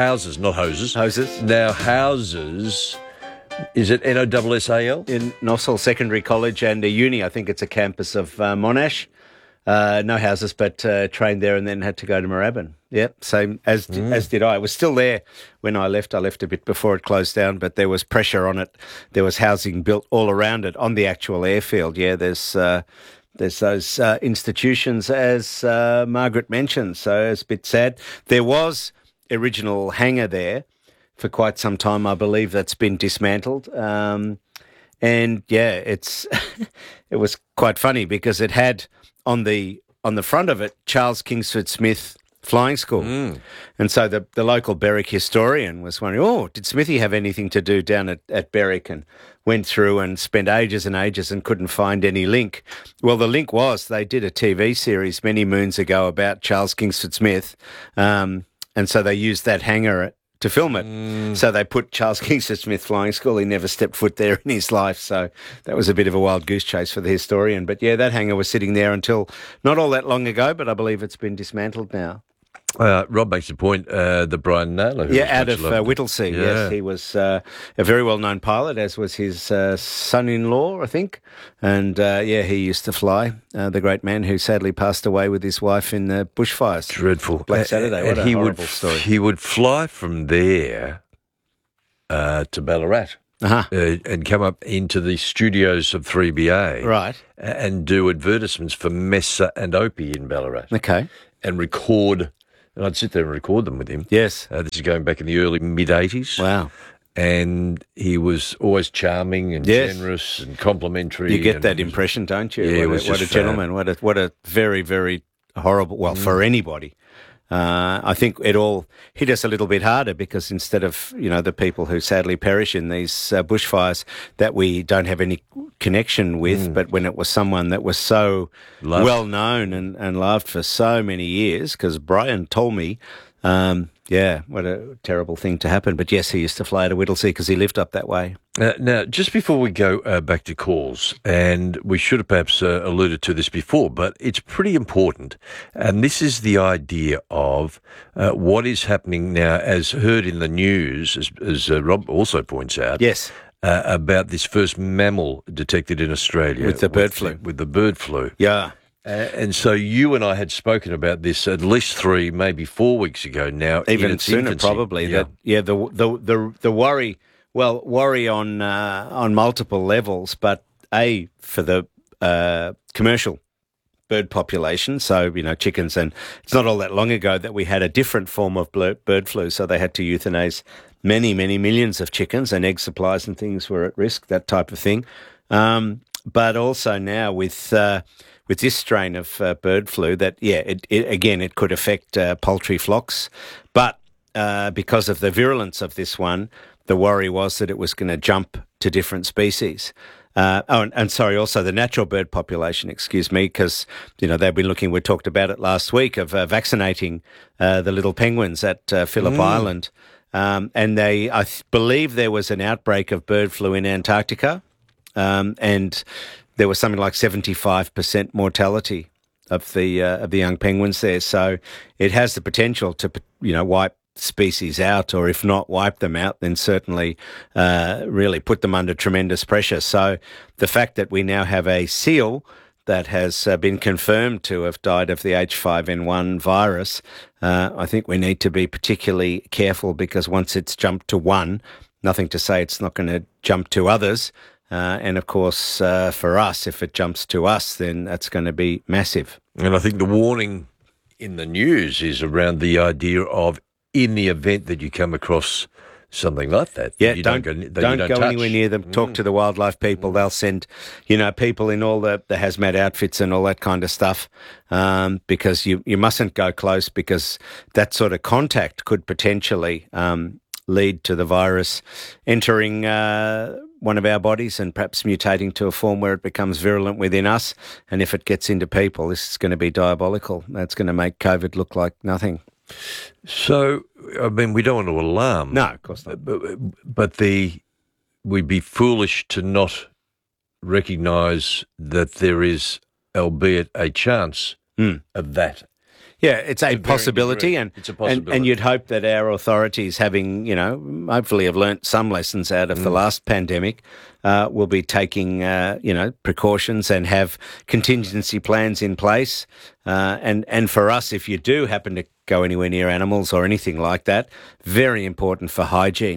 is it NOSSAL? In Nossal Secondary College and a uni. I think it's a campus of Monash. No houses, but trained there and then had to go to Moorabbin. Yep, same as did I. I was still there when I left. I left a bit before it closed down, but there was pressure on it. There was housing built all around it on the actual airfield. Yeah, there's those institutions, as Margaret mentioned, so it's a bit sad. There was original hangar there for quite some time. I believe that's been dismantled. And yeah, it's it was quite funny because it had on the front of it Charles Kingsford Smith Flying School. And so the local Berwick historian was wondering, did Smithy have anything to do down at Berwick? And went through and spent ages and ages and couldn't find any link. Well, the link was they did a TV series many moons ago about Charles Kingsford Smith, and so they used that hangar to film it. So they put Charles Kingsford Smith Flying School. He never stepped foot there in his life, so that was a bit of a wild goose chase for the historian. But yeah, that hangar was sitting there until not all that long ago, but I believe it's been dismantled now. Rob makes a point that Brian Naylor... out of Whittlesea, yes. He was a very well-known pilot, as was his son-in-law, I think. And, he used to fly, the great man who sadly passed away with his wife in the bushfires. Dreadful. Black Saturday, what a horrible story. He would fly from there to Ballarat. And come up into the studios of 3BA. Right. And do advertisements for Messa and Opie in Ballarat. Okay. And record... And I'd sit there and record them with him. Yes. This is going back in the early mid-'80s. Wow. And he was always charming and generous and complimentary. You get that impression, don't you? Yeah, what a gentleman. What a very, very horrible, well, for anybody. I think it all hit us a little bit harder because instead of, the people who sadly perish in these bushfires that we don't have any connection with, but when it was someone that was so well known and loved for so many years, because Brian told me, what a terrible thing to happen. But yes, he used to fly to Whittlesea because he lived up that way. Now, just before we go back to calls, and we should have perhaps alluded to this before, but it's pretty important, and this is the idea of what is happening now, as heard in the news, as Rob also points out. Yes. About this first mammal detected in Australia. With the bird flu. With the bird flu. Yeah. And so you and I had spoken about this at least 3, maybe 4 weeks ago now. Even sooner, probably. Yeah. The worry. Well, worry on multiple levels, but for the commercial bird population, so chickens, and it's not all that long ago that we had a different form of bird flu, so they had to euthanize many, many millions of chickens, and egg supplies and things were at risk, that type of thing. But also now with this strain of bird flu, that it could affect poultry flocks, but because of the virulence of this one, the worry was that it was going to jump to different species. Also the natural bird population, because, they've been looking, we talked about it last week, of vaccinating the little penguins at Phillip Island. And I believe there was an outbreak of bird flu in Antarctica, and there was something like 75% mortality of the young penguins there. So it has the potential to, wipe species out, or if not wipe them out, then certainly really put them under tremendous pressure. So the fact that we now have a seal that has been confirmed to have died of the H5N1 virus, I think we need to be particularly careful, because once it's jumped to one, nothing to say it's not going to jump to others. And of course, for us, if it jumps to us, then that's going to be massive. And I think the warning in the news is around the idea of, in the event that you come across something like that, don't go anywhere near them. Talk to the wildlife people. They'll send, people in all the hazmat outfits and all that kind of stuff, because you mustn't go close, because that sort of contact could potentially lead to the virus entering one of our bodies and perhaps mutating to a form where it becomes virulent within us. And if it gets into people, this is going to be diabolical. That's going to make COVID look like nothing. So, we don't want to alarm. No, of course not. But we'd be foolish to not recognise that there is, albeit a chance of that. Yeah, it's a possibility, and it's a possibility. And you'd hope that our authorities, having, hopefully have learnt some lessons out of the last pandemic, will be taking, precautions and have contingency plans in place. And for us, if you do happen to go anywhere near animals or anything like that, very important for hygiene.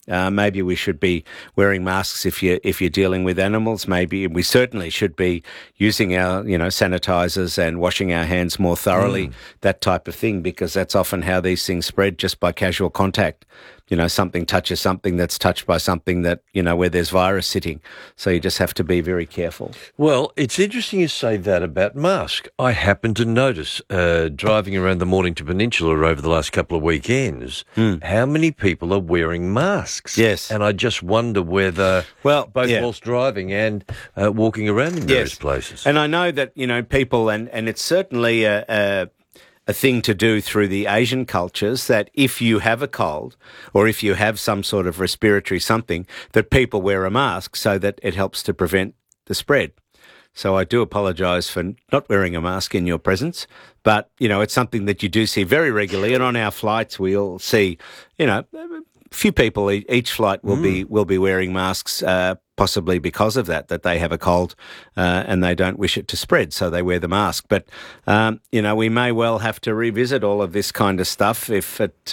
Maybe we should be wearing masks if you're dealing with animals. Maybe we certainly should be using our sanitizers and washing our hands more thoroughly, that type of thing, because that's often how these things spread, just by casual contact. Something touches something that's touched by something that, where there's virus sitting. So you just have to be very careful. Well, it's interesting you say that about mask. I happened to notice, driving around the Mornington Peninsula over the last couple of weekends, how many people are wearing masks. Yes. And I just wonder whether, both whilst driving and walking around in various places. And I know that, people, and it's certainly a thing to do through the Asian cultures, that if you have a cold or if you have some sort of respiratory something, that people wear a mask so that it helps to prevent the spread. So I do apologise for not wearing a mask in your presence, but, it's something that you do see very regularly. And on our flights, we'll see, a few people each flight will be wearing masks, possibly because of that they have a cold and they don't wish it to spread, so they wear the mask. But, we may well have to revisit all of this kind of stuff if it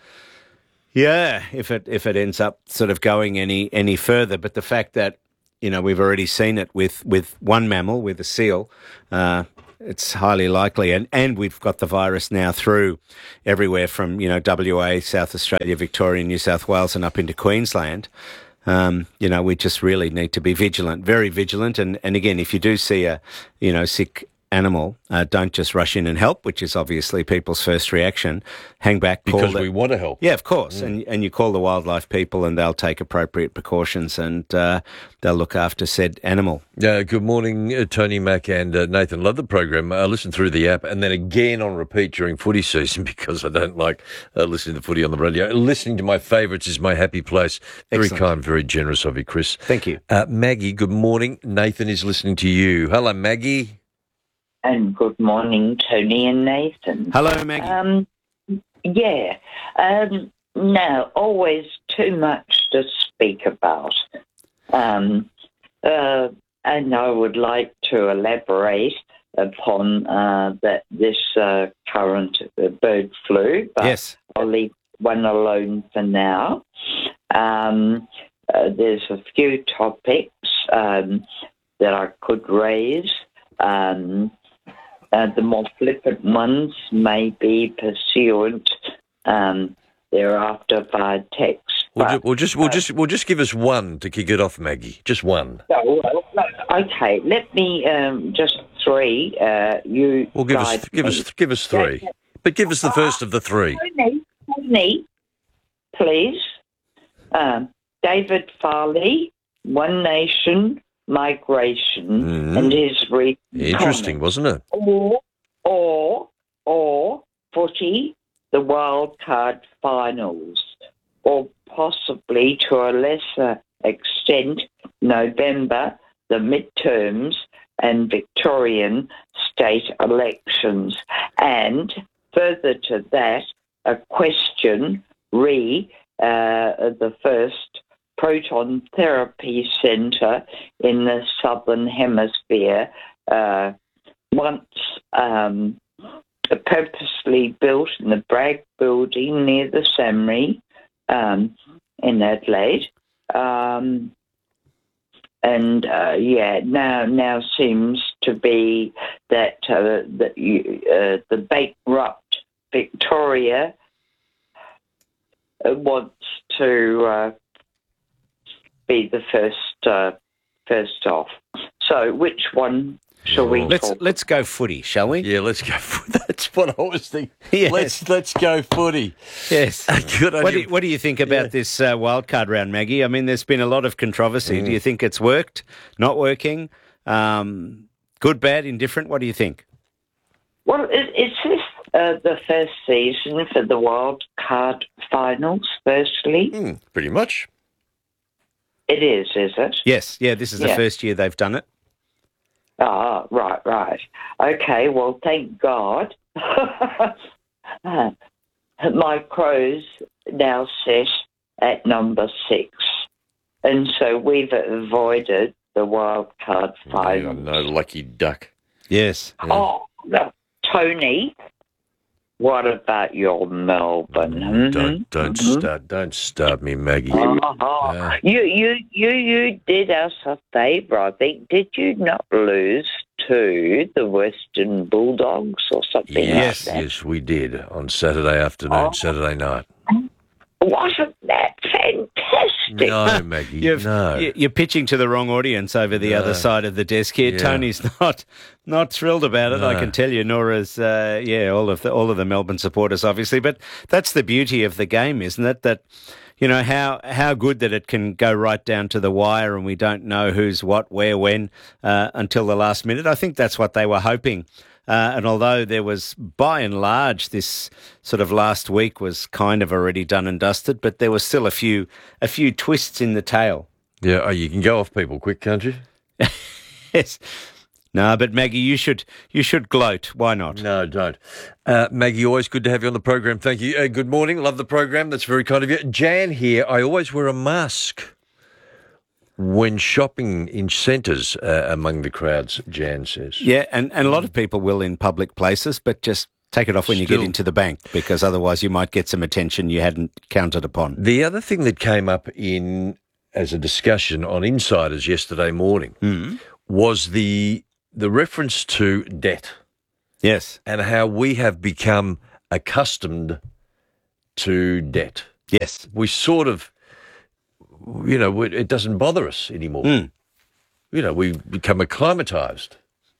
ends up sort of going any further. But the fact that, we've already seen it with one mammal, with a seal, it's highly likely. And we've got the virus now through everywhere from, WA, South Australia, Victoria, New South Wales and up into Queensland. We just really need to be vigilant, very vigilant. And again, if you do see a, sick animal, don't just rush in and help, which is obviously people's first reaction. Hang back. Because we want to help. Yeah, of course. And you call the wildlife people and they'll take appropriate precautions and they'll look after said animal. Good morning, Tony Mack and Nathan. Love the program. I listen through the app and then again on repeat during footy season because I don't like listening to footy on the radio. Listening to my favourites is my happy place. Very Excellent. kind, very generous of you, Chris. Thank you. Maggie, good morning. Nathan is listening to you. Hello, Maggie. And good morning, Tony and Nathan. Hello, Maggie. No, always too much to speak about. And I would like to elaborate upon this current bird flu, but yes. I'll leave one alone for now. There's a few topics that I could raise. The more flippant ones may be pursued thereafter via text. We'll just give us one to kick it off, Maggie. Just one. Okay, let me just three. Give us three, but give us the first of the three. Tony, please. David Farley, One Nation. Migration and his recent interesting, wasn't it? Or footy, the wild card finals, or possibly to a lesser extent, November, the midterms and Victorian state elections, and further to that, a question the first proton therapy centre in the Southern Hemisphere, once purposely built in the Bragg building near the SAMRI in Adelaide. Now seems to be that the bankrupt Victoria wants to be the first off. So which one shall we talk? Let's go footy, shall we? Yeah, let's go footy. That's what I was thinking. Yes. Let's go footy. Yes. Good on you. What do you think about this wildcard round, Maggie? I mean, there's been a lot of controversy. Do you think it's worked, not working, good, bad, indifferent? What do you think? Well, is this the first season for the wildcard finals, firstly? Pretty much. It is it? Yes, yeah, this is the first year they've done it. Ah, right. Okay, well, thank God. My Crows now set at number 6. And so we've avoided the wild card final. No lucky duck. Yes. Oh, no, Tony, What about your Melbourne? Don't start me, Maggie. You did us a favour, I think. Did you not lose to the Western Bulldogs or something like that? Yes, we did on Saturday afternoon, Saturday night. Wasn't that fantastic? No, Maggie, You're pitching to the wrong audience over the other side of the desk here. Yeah. Tony's not thrilled about it, I can tell you, nor is all of the Melbourne supporters, obviously. But that's the beauty of the game, isn't it? That, you know, how good that it can go right down to the wire and we don't know who's what, where, when until the last minute. I think that's what they were hoping. And although there was, by and large, this sort of last week was kind of already done and dusted, but there was still a few twists in the tail. Yeah, you can go off people quick, can't you? Yes. No, but Maggie, you should gloat. Why not? No, don't. Maggie, always good to have you on the program. Thank you. Good morning. Love the program. That's very kind of you. Jan here. I always wear a mask when shopping in centres among the crowds, Jan says. Yeah, and a lot of people will in public places, but just take it off when you get into the bank, because otherwise you might get some attention you hadn't counted upon. The other thing that came up as a discussion on Insiders yesterday morning was the reference to debt. Yes. And how we have become accustomed to debt. Yes. We sort of, you know, it doesn't bother us anymore. You know, we become acclimatised.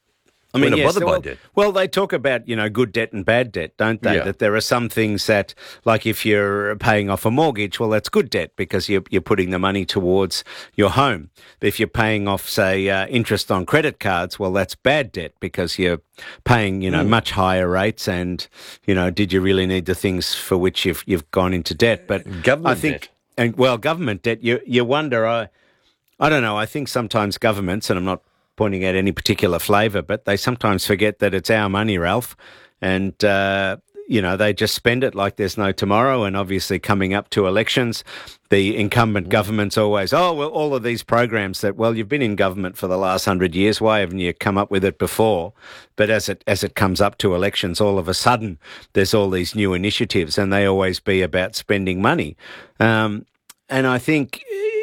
I mean, we're not bothered by debt. Well, they talk about, you know, good debt and bad debt, don't they? Yeah. That there are some things that, like if you're paying off a mortgage, well, that's good debt because you're putting the money towards your home. But if you're paying off, say, interest on credit cards, well, that's bad debt because you're paying, you know, much higher rates. And, you know, did you really need the things for which you've gone into debt? But government debt. Government debt, you wonder, I don't know, I think sometimes governments, and I'm not pointing out any particular flavour, but they sometimes forget that it's our money, Ralph, and, you know, they just spend it like there's no tomorrow. And obviously coming up to elections, the incumbent government's always, all of these programs that, well, you've been in government for the last 100 years, why haven't you come up with it before? But as it comes up to elections, all of a sudden there's all these new initiatives and they always be about spending money. And I think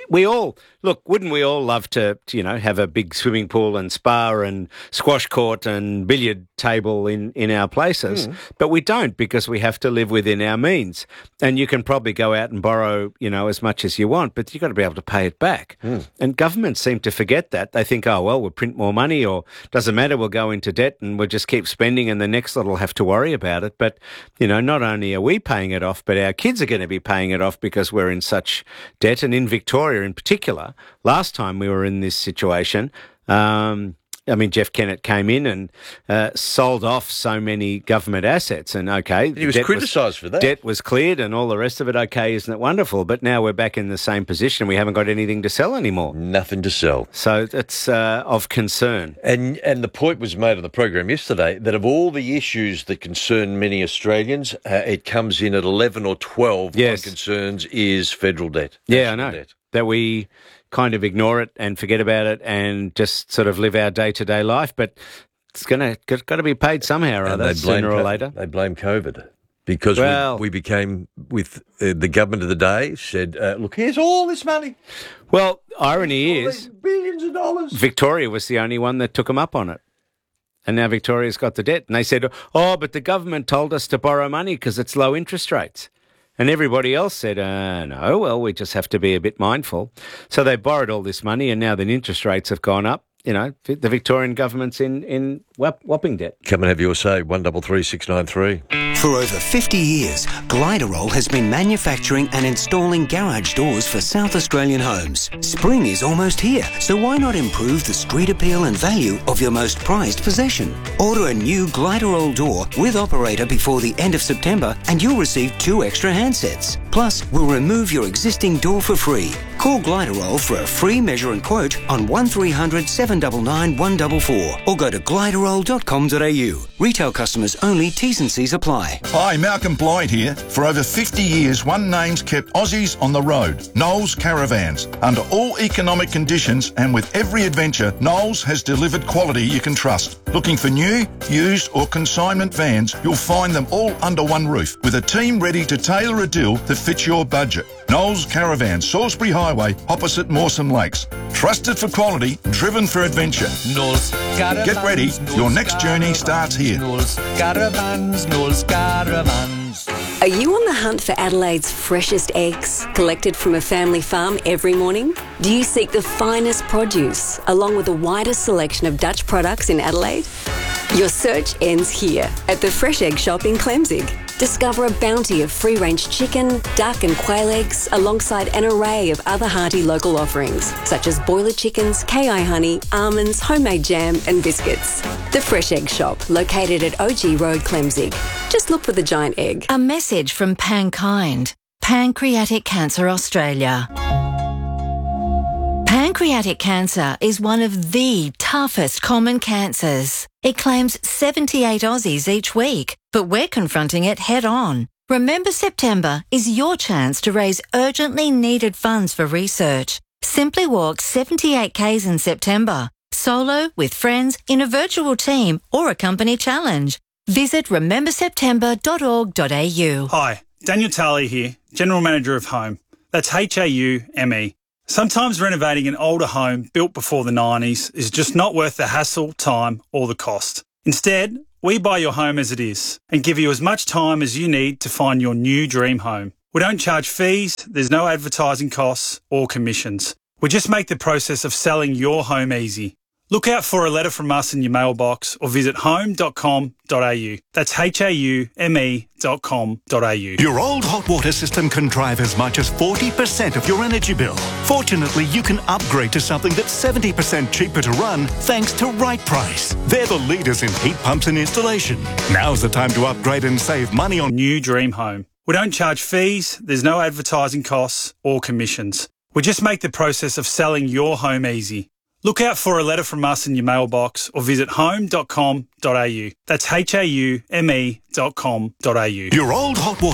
wouldn't we all love to, you know, have a big swimming pool and spa and squash court and billiard table in our places? But we don't, because we have to live within our means. And you can probably go out and borrow, you know, as much as you want, but you've got to be able to pay it back. And governments seem to forget that. They think, we'll print more money, or doesn't matter, we'll go into debt and we'll just keep spending and the next lot will have to worry about it. But, you know, not only are we paying it off, but our kids are going to be paying it off because we're in such debt. And in Victoria in particular, last time we were in this situation, I mean, Jeff Kennett came in and sold off so many government assets. And, he was criticised for that. Debt was cleared and all the rest of it. Okay, isn't it wonderful? But now we're back in the same position. We haven't got anything to sell anymore. Nothing to sell. So that's of concern. And the point was made on the program yesterday that of all the issues that concern many Australians, it comes in at 11 or 12. Yes. One concerns is federal debt. Yeah, I know. Debt. That we kind of ignore it and forget about it and just sort of live our day-to-day life, but it's got to be paid somehow or other, sooner or later. They blame COVID because we became, with the government of the day, said, look, here's all this money. Well, irony is, billions of dollars. Victoria was the only one that took them up on it. And now Victoria's got the debt. And they said, but the government told us to borrow money because it's low interest rates. And everybody else said, no, well, we just have to be a bit mindful. So they borrowed all this money, and now the interest rates have gone up. You know, the Victorian government's in whopping debt. Come and have your say, 133 693. For over 50 years, Gliderol has been manufacturing and installing garage doors for South Australian homes. Spring is almost here, so why not improve the street appeal and value of your most prized possession? Order a new Gliderol door with operator before the end of September and you'll receive 2 extra handsets. Plus, we'll remove your existing door for free. Call Gliderol for a free measure and quote on 1300 799 144 or go to gliderol.com.au. Retail customers only, T's and C's apply. Hi, Malcolm Blyde here. For over 50 years, one name's kept Aussies on the road. Knowles Caravans. Under all economic conditions and with every adventure, Knowles has delivered quality you can trust. Looking for new, used or consignment vans, you'll find them all under one roof with a team ready to tailor a deal that fits your budget. Knowles Caravan, Salisbury Highway, opposite Mawson Lakes. Trusted for quality, driven for adventure. Knowles Caravans. Get ready, your next journey starts here. Knowles Caravans, Knowles Caravans. Are you on the hunt for Adelaide's freshest eggs, collected from a family farm every morning? Do you seek the finest produce, along with the widest selection of Dutch products in Adelaide? Your search ends here, at the Fresh Egg Shop in Clemzig. Discover a bounty of free-range chicken, duck and quail eggs, alongside an array of other hearty local offerings, such as boiler chickens, KI honey, almonds, homemade jam and biscuits. The Fresh Egg Shop, located at OG Road, Clemzig. Just look for the giant egg. A message from Pankind, Pancreatic Cancer Australia. Pancreatic cancer is one of the toughest common cancers. It claims 78 Aussies each week, but we're confronting it head on. Remember September is your chance to raise urgently needed funds for research. Simply walk 78 Ks in September, solo, with friends, in a virtual team or a company challenge. Visit rememberseptember.org.au. Hi, Daniel Tarley here, General Manager of Home. That's HAUME. Sometimes renovating an older home built before the 90s is just not worth the hassle, time or the cost. Instead, we buy your home as it is and give you as much time as you need to find your new dream home. We don't charge fees, there's no advertising costs or commissions. We just make the process of selling your home easy. Look out for a letter from us in your mailbox or visit home.com.au. That's HAUME.com.au. Your old hot water system can drive as much as 40% of your energy bill. Fortunately, you can upgrade to something that's 70% cheaper to run thanks to Right Price. They're the leaders in heat pumps and installation. Now's the time to upgrade and save money on new dream home. We don't charge fees, there's no advertising costs or commissions. We just make the process of selling your home easy. Look out for a letter from us in your mailbox or visit home.com.au. That's HAUME.com.au. Your old hot water